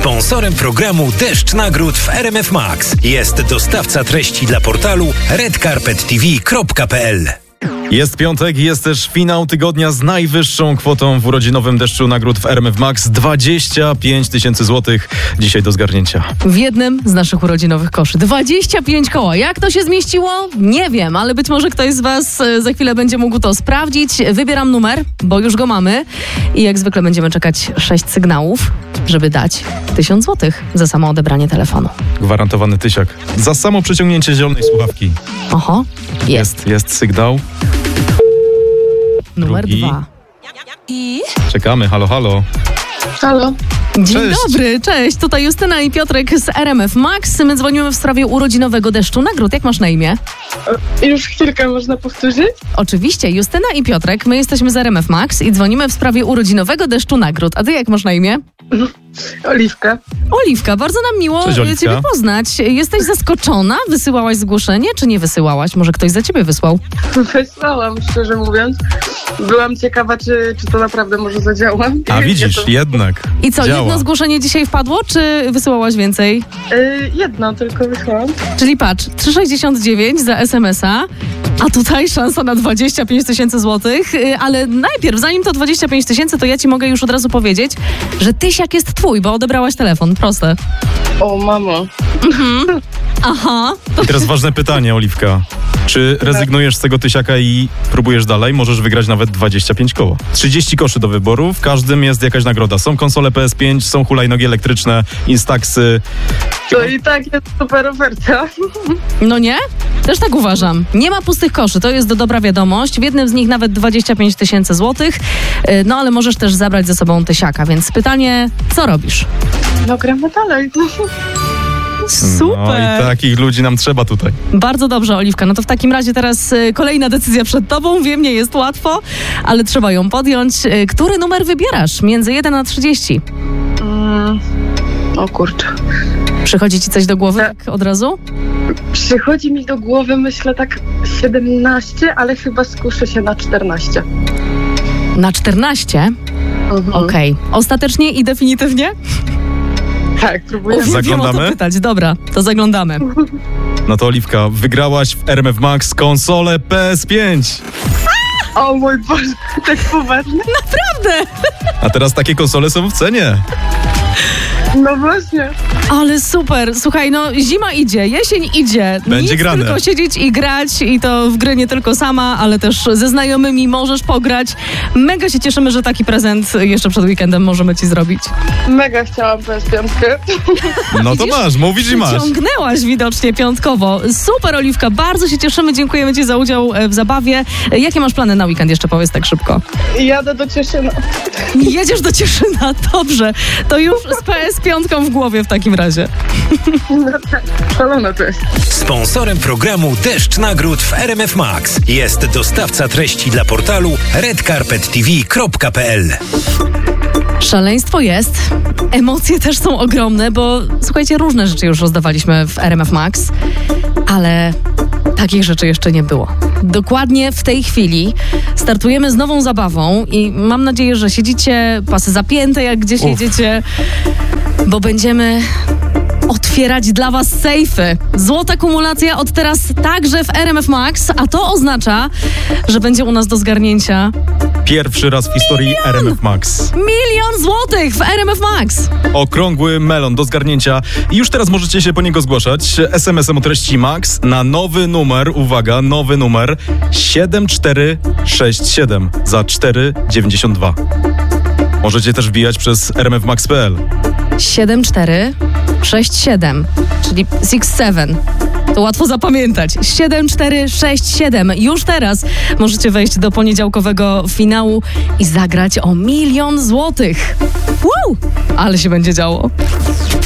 Sponsorem programu Deszcz Nagród w RMF Max jest dostawca treści dla portalu redcarpettv.pl. Jest piątek i jest też finał tygodnia z najwyższą kwotą w urodzinowym Deszczu Nagród w RMF Max. 25 000 złotych dzisiaj do zgarnięcia. W jednym z naszych urodzinowych koszy. 25 koła. Jak to się zmieściło? Nie wiem, ale być może ktoś z was za chwilę będzie mógł to sprawdzić. Wybieram numer, bo już go mamy. I jak zwykle będziemy czekać 6 sygnałów, żeby dać 1000 złotych za samo odebranie telefonu. Gwarantowany tysiak. Za samo przeciągnięcie zielonej słuchawki. Oho, Jest sygnał. Numer Drugi. 2. Czekamy, halo. Halo. Dzień Cześć. dobry, cześć. Tutaj Justyna i Piotrek z RMF Max. My dzwonimy w sprawie urodzinowego Deszczu Nagród. Jak masz na imię? Już chwilkę można powtórzyć? Oczywiście, Justyna i Piotrek. My jesteśmy z RMF Max i dzwonimy w sprawie urodzinowego Deszczu Nagród. A ty jak masz na imię? Oliwka. Oliwka, bardzo nam miło Cześć, Oliwka. ciebie poznać. Jesteś zaskoczona? Wysyłałaś zgłoszenie, czy nie wysyłałaś? Może ktoś za ciebie wysłał? Wysłałam, szczerze mówiąc. Byłam ciekawa, czy to naprawdę może zadziała. A widzisz, jednak. I co, działa. jedno zgłoszenie dzisiaj wpadło, czy wysyłałaś więcej? Jedno tylko wysłałam. Czyli patrz, 3,69 za SMS-a, a tutaj szansa na 25 000 złotych. Ale najpierw, zanim to 25 000, to ja ci mogę już od razu powiedzieć, że tysiak jest twój, bo odebrałaś telefon. Proste. O, mamo. Aha. I teraz ważne pytanie, Oliwka. Czy rezygnujesz z tego tysiaka i próbujesz dalej? Możesz wygrać nawet 25 koło. 30 koszy do wyboru, w każdym jest jakaś nagroda. Są konsole PS5, są hulajnogi elektryczne, Instaxy. To i tak jest super oferta. No nie? Też tak uważam. Nie ma pustych koszy, to jest dobra wiadomość. W jednym z nich nawet 25 000 złotych. No ale możesz też zabrać ze sobą tysiaka, więc pytanie, co robisz? No gramy dalej. Super! No i takich ludzi nam trzeba tutaj. Bardzo dobrze, Oliwka. No to w takim razie teraz kolejna decyzja przed tobą. Wiem, nie jest łatwo, ale trzeba ją podjąć. Który numer wybierasz? Między 1 a 30. O kurczę. Przychodzi ci coś do głowy tak od razu? Przychodzi mi do głowy, myślę, tak 17, ale chyba skuszę się na 14. Na 14? Okej. Ostatecznie i definitywnie? Tak, próbuję. Zaglądamy? Wiem o to pytać. Dobra, to zaglądamy. No to Oliwka, wygrałaś w RMF Max konsolę PS5. O mój Boże, tak poważnie? Naprawdę! A teraz takie konsole są w cenie. No właśnie. Ale super. Słuchaj, no zima idzie, jesień idzie. Będzie Nic, grane. tylko siedzieć i grać i to w gry nie tylko sama, ale też ze znajomymi możesz pograć. Mega się cieszymy, że taki prezent jeszcze przed weekendem możemy ci zrobić. Mega chciałam PS5. No to masz, mówisz i masz. Ciągnęłaś widocznie piątkowo. Super, Oliwka, bardzo się cieszymy, dziękujemy ci za udział w zabawie. Jakie masz plany na weekend? Jeszcze powiedz tak szybko. Jadę do Cieszyna. Jedziesz do Cieszyna, dobrze. To już z PS5 w głowie w takim razie. No tak, szalone to jest. Sponsorem programu Deszcz Nagród w RMF Max jest dostawca treści dla portalu redcarpettv.pl. Szaleństwo jest, emocje też są ogromne, bo słuchajcie, różne rzeczy już rozdawaliśmy w RMF Max, ale takich rzeczy jeszcze nie było. Dokładnie w tej chwili startujemy z nową zabawą i mam nadzieję, że siedzicie pasy zapięte, jak gdzieś jedziecie, bo będziemy otwierać dla was sejfy. Złota kumulacja od teraz także w RMF Max, a to oznacza, że będzie u nas do zgarnięcia Pierwszy raz w historii RMF Max. 1 000 000 złotych w RMF Max. Okrągły melon do zgarnięcia i już teraz możecie się po niego zgłaszać SMS-em o treści Max na nowy numer, uwaga, nowy numer 7467 za 4,92. Możecie też wbijać przez rmfmax.pl. 7467, czyli 67. To łatwo zapamiętać. 7467. Już teraz możecie wejść do poniedziałkowego finału i zagrać o 1 000 000 złotych. Wow! Ale się będzie działo.